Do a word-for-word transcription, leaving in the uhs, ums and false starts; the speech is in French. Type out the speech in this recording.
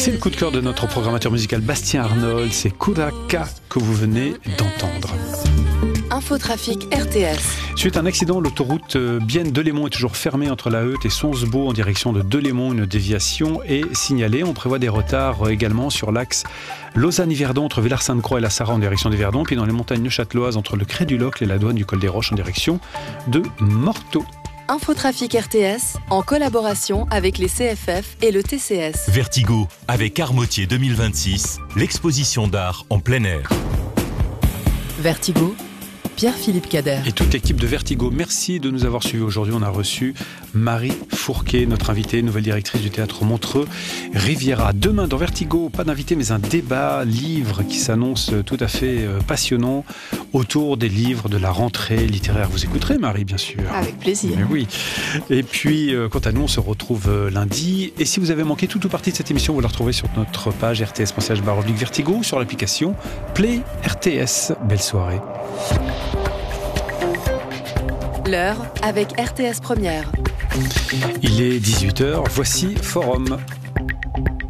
C'est le coup de cœur de notre programmateur musical Bastien Arnold, c'est Kuraka que vous venez d'entendre. Infotrafic R T S. Suite à un accident, l'autoroute Bienne-Delémont est toujours fermée entre La Heute et Sonsbeau en direction de Delémont. Une déviation est signalée. On prévoit des retards également sur l'axe Lausanne-Yverdon entre Villars-Sainte-Croix et La Sarraz en direction d'Yverdon, puis dans les montagnes neuchâteloises entre le Cré du Locle et la douane du Col des Roches en direction de Morteau. Infotrafic R T S, en collaboration avec les C F F et le T C S. Vertigo, avec Armotier deux mille vingt-six, l'exposition d'art en plein air. Vertigo, Pierre-Philippe Cader. Et toute l'équipe de Vertigo, merci de nous avoir suivis aujourd'hui. On a reçu Marie Fourquet, notre invitée, nouvelle directrice du théâtre Montreux Riviera. Demain dans Vertigo, pas d'invité mais un débat livre qui s'annonce tout à fait passionnant autour des livres de la rentrée littéraire. Vous écouterez Marie, bien sûr. Avec plaisir. Mais oui. Et puis, quant à nous, on se retrouve lundi. Et si vous avez manqué toute ou partie de cette émission, vous la retrouvez sur notre page r t s point c h barre vertigo ou sur l'application Play R T S. Belle soirée. L'heure avec R T S Première. Il est dix-huit heures, voici Forum.